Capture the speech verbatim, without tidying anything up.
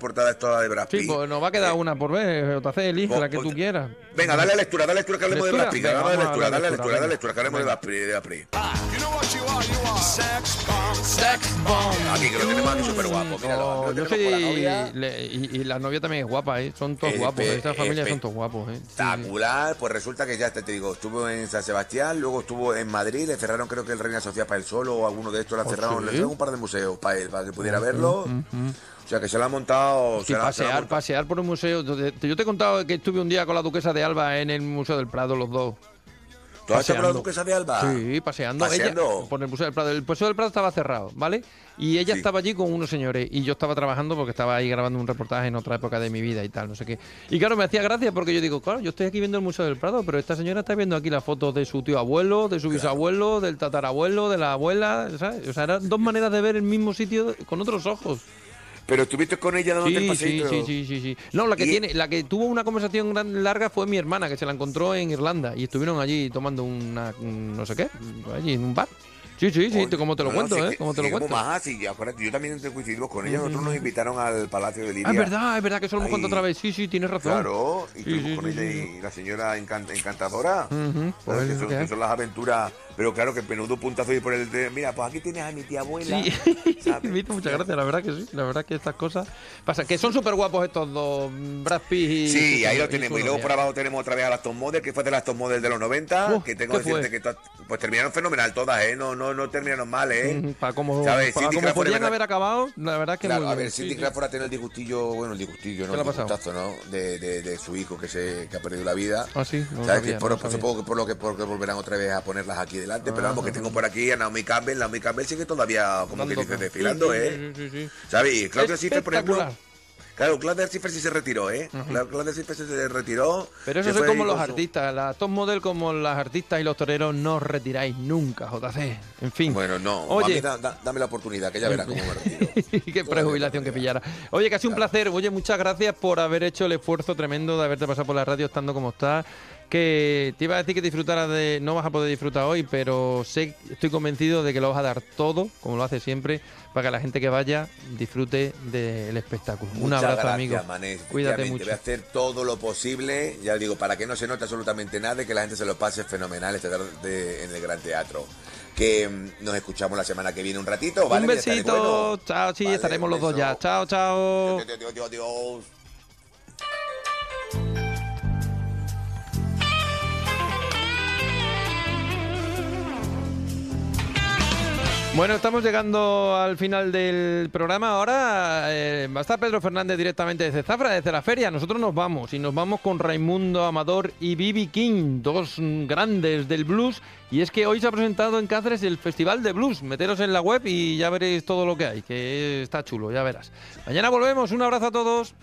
portada es toda de Brad Pitt. Sí, pues nos va a quedar eh, una por ver, J C, elige, la que tú quieras. Venga, dale lectura, dale lectura que hablemos de Brad Pitt. Dale lectura, lectura, dale lectura, dale lectura que hablemos de Brad Pitt. Sex bomb. Aquí que lo tenemos aquí súper guapo. No, yo soy le, y, y la novia también es guapa, ¿eh? Son todos eh, guapos, eh, esta familia eh, son todos guapos, ¿eh? Espectacular, sí. Pues resulta que ya te, te digo, estuvo en San Sebastián, luego estuvo en Madrid, le cerraron creo que el Reina Sofía para él solo o alguno de estos la cerraron, ¿sí? Le cerraron un par de museos para él, para que pudiera uh-huh, verlo. Uh-huh. O sea que se lo ha montado. Sí, se la, pasear, se la ha montado. pasear por un museo. Yo te he contado que estuve un día con la duquesa de Alba en el Museo del Prado, los dos. ¿Tú has hecho con la duquesa de Alba? Sí, paseando. ¿Paseando? Ella, por el Museo del Prado. El Museo del Prado estaba cerrado, ¿vale? Y ella sí. estaba allí con unos señores y yo estaba trabajando porque estaba ahí grabando un reportaje en otra época de mi vida y tal, no sé qué. Y claro, me hacía gracia porque yo digo, claro, yo estoy aquí viendo el Museo del Prado, pero esta señora está viendo aquí las fotos de su tío abuelo, de su claro. bisabuelo, del tatarabuelo, de la abuela, ¿sabes? O sea, eran dos maneras de ver el mismo sitio con otros ojos. Pero estuviste con ella dándote sí, el paseíto. Sí, sí, sí, sí, sí. No, la que y... tiene, la que tuvo una conversación gran, larga fue mi hermana, que se la encontró en Irlanda y estuvieron allí tomando una, un, no sé qué, allí en un bar. Sí, sí, sí, oh, como te lo no, cuento, no, ¿eh? Sí, como te lo cuento. Más, sí, yo, yo también coincidimos con ella, nosotros nos invitaron al Palacio de Lidia. Ah, es verdad, es verdad que eso lo hemos contado otra vez, sí, sí, tienes razón. Claro, y sí, estuvimos sí, con sí, ella sí. y la señora encant encantadora. Uh-huh. Pues que, son, que son las aventuras, pero claro que el penudo puntazo y por el de, mira, pues aquí tienes a mi tía abuela. Sí, me hizo muchas gracias, la verdad que sí, la verdad que estas cosas pasa, que son súper guapos estos dos, Brad Pitt y... Sí, y ahí lo y tenemos, y luego por abajo tenemos otra vez a las top model, que fue de las top model de los noventa, uh, que tengo que decirte que to pues terminaron fenomenal todas, ¿eh? No, no, no terminaron mal, ¿eh? Mm, para como, ¿sabes? para como podían verdad... haber acabado, la verdad que claro, muy a ver, bien. Cindy sí, Crawford ha tenido el disgustillo, bueno, el disgustillo, ¿no? El disgustazo, ¿no? De, de, de su hijo que se que ha perdido la vida. Ah, sí, no ¿sabes? Sabía, que por, no por supongo que por lo que por que volverán otra vez a ponerlas aquí delante, ah, pero vamos, que tengo por aquí a Naomi Campbell, Naomi Campbell sigue todavía, como que dice, desfilando, sí, ¿eh? Sí, sí, sí. ¿Sabes? Claudia Schiffer, por ejemplo... Claro, Claudia Schiffer sí se retiró, ¿eh? Uh-huh. Claudia Schiffer se retiró. Pero eso es como los artistas, las top model como las artistas y los toreros no os retiráis nunca, J C. En fin. Bueno, no. Oye, a mí da, da, dame la oportunidad, que ya verás cómo me retiro. Qué prejubilación que pillara. Oye, que ha sido un placer. Oye, muchas gracias por haber hecho el esfuerzo tremendo de haberte pasado por la radio estando como estás. Que te iba a decir que disfrutaras de... No vas a poder disfrutar hoy, pero sé, estoy convencido de que lo vas a dar todo, como lo hace siempre, para que la gente que vaya disfrute del espectáculo. Muchas un abrazo, gracias, amigo. Manés. Cuídate mucho. Voy a hacer todo lo posible, ya digo, para que no se note absolutamente nada y que la gente se lo pase fenomenal esta tarde en el Gran Teatro. Que mm, nos escuchamos la semana que viene un ratito, ¿vale? Un besito. Bueno. Chao, sí, vale, estaremos los dos ya. Chao, chao. Dios, Dios, Dios, Dios. Bueno, estamos llegando al final del programa. Ahora eh, va a estar Pedro Fernández directamente desde Zafra, desde la feria. Nosotros nos vamos y nos vamos con Raimundo Amador y B B King, dos grandes del blues. Y es que hoy se ha presentado en Cáceres el Festival de Blues. Meteros en la web y ya veréis todo lo que hay, que está chulo, ya verás. Mañana volvemos. Un abrazo a todos.